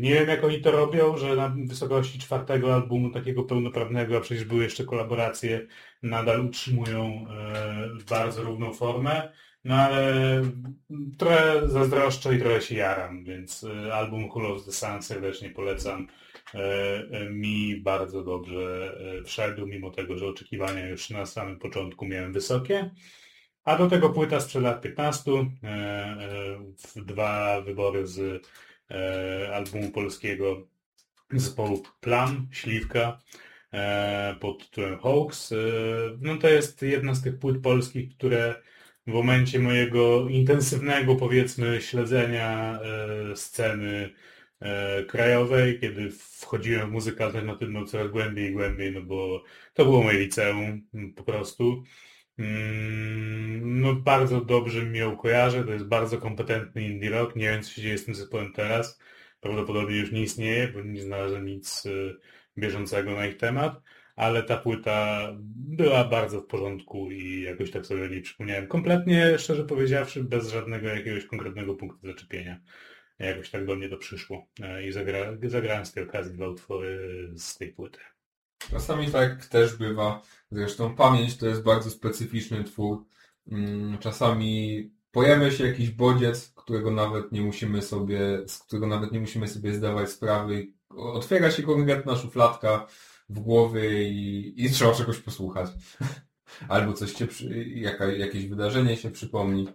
Nie wiem, jak oni to robią, że na wysokości czwartego albumu takiego pełnoprawnego, a przecież były jeszcze kolaboracje, nadal utrzymują bardzo równą formę. No ale trochę zazdroszczę i trochę się jaram, więc album Who Loves the Sun serdecznie polecam. Mi bardzo dobrze wszedł, mimo tego, że oczekiwania już na samym początku miałem wysokie. A do tego płyta sprzed lat 15, dwa wybory z albumu polskiego zespołu Plan, Śliwka, pod tytułem Hoax. No to jest jedna z tych płyt polskich, które w momencie mojego intensywnego, powiedzmy, śledzenia sceny krajowej, kiedy wchodziłem w muzykę alternatywną coraz głębiej i głębiej, no bo to było moje liceum po prostu. No bardzo dobrze mi ją kojarzę, to jest bardzo kompetentny indie rock, nie wiem co się dzieje z tym zespołem teraz, prawdopodobnie już nie istnieje, bo nie znalazłem nic bieżącego na ich temat, ale ta płyta była bardzo w porządku i jakoś tak sobie o niej przypomniałem. Kompletnie, szczerze powiedziawszy, bez żadnego jakiegoś konkretnego punktu zaczepienia. Jakoś tak do mnie to przyszło i zagrałem z tej okazji dwa utwory z tej płyty. Czasami tak też bywa. Zresztą Pamięć to jest bardzo specyficzny twór. Czasami pojawia się jakiś bodziec, z którego nawet nie musimy sobie zdawać sprawy. Otwiera się konkretna szufladka w głowie i trzeba czegoś posłuchać. Albo coś jakieś wydarzenie się przypomni.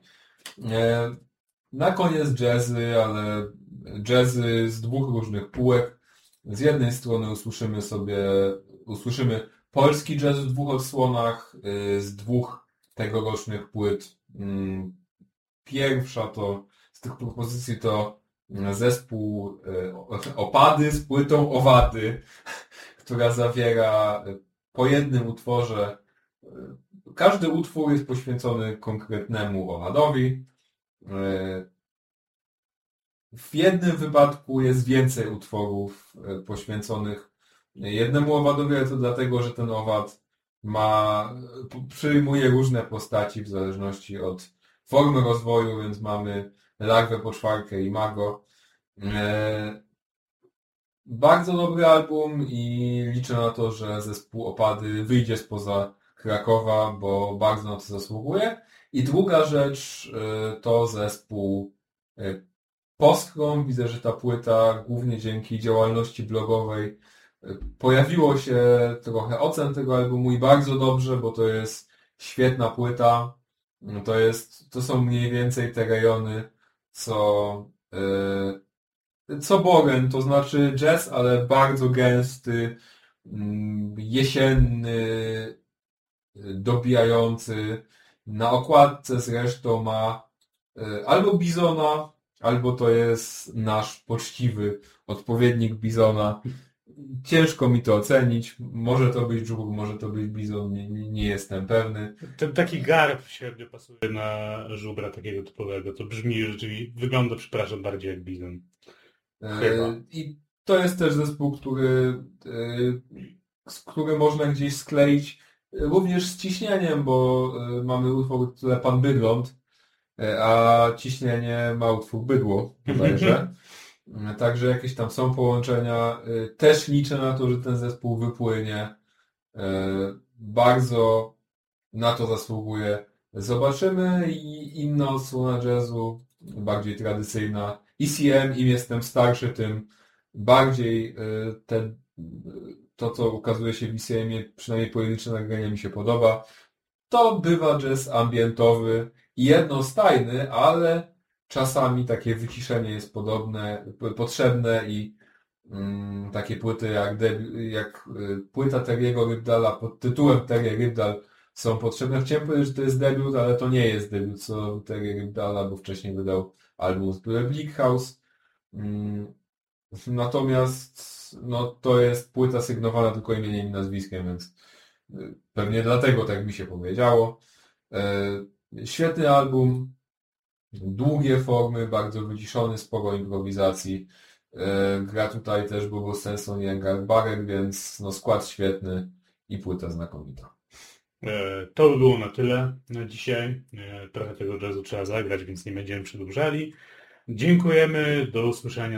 Na koniec jazzy, ale jazzy z dwóch różnych półek. Z jednej strony usłyszymy polski jazz w dwóch odsłonach, z dwóch tegorocznych płyt. Pierwsza z tych propozycji to zespół Opady z płytą Owady, która zawiera po jednym utworze. Każdy utwór jest poświęcony konkretnemu owadowi. W jednym wypadku jest więcej utworów poświęconych jednemu owadowi, ale to dlatego, że ten owad przyjmuje różne postaci w zależności od formy rozwoju, więc mamy larwę, poczwarkę i mago. Bardzo dobry album i liczę na to, że zespół Opady wyjdzie spoza Krakowa, bo bardzo na to zasługuje. I druga rzecz to zespół Poskrom. Widzę, że ta płyta, głównie dzięki działalności blogowej, pojawiło się trochę ocen tego albumu i bardzo dobrze, bo to jest świetna płyta. To są mniej więcej te rejony, co Boren, to znaczy jazz, ale bardzo gęsty, jesienny, dobijający. Na okładce zresztą ma albo Bizona, albo to jest nasz poczciwy odpowiednik Bizona. Ciężko mi to ocenić. Może to być żubr, może to być bizon, nie jestem pewny. Ten taki garb średnio pasuje na żubra takiego typowego. To brzmi, rzeczywiście wygląda, przepraszam, bardziej jak bizon. Chyba. I to jest też zespół, który można gdzieś skleić również z ciśnieniem, bo mamy utwór tyle Pan Bydląt, a ciśnienie ma utwór Bydło, bodajże. Także jakieś tam są połączenia. Też liczę na to, że ten zespół wypłynie. Bardzo na to zasługuje. Zobaczymy. I inna odsłona jazzu, bardziej tradycyjna. ECM, im jestem starszy, tym bardziej to, co ukazuje się w ECM-ie, przynajmniej pojedyncze nagrania mi się podoba. To bywa jazz ambientowy i jednostajny, ale czasami takie wyciszenie jest potrzebne i takie płyty jak płyta Terry'ego Rybdala pod tytułem Terry Rybdal są potrzebne. Chciałem powiedzieć, że to jest debiut, ale to nie jest debiut co Terry Rybdala, bo wcześniej wydał album z Bleak House. Natomiast to jest płyta sygnowana tylko imieniem i nazwiskiem, więc pewnie dlatego tak mi się powiedziało. Świetny album, długie formy, bardzo wyciszony, sporo improwizacji. Gra tutaj też Bobo Stenson i Engar Barek, więc skład świetny i płyta znakomita. To by było na tyle na dzisiaj. Trochę tego jazzu trzeba zagrać, więc nie będziemy przedłużali. Dziękujemy, do usłyszenia.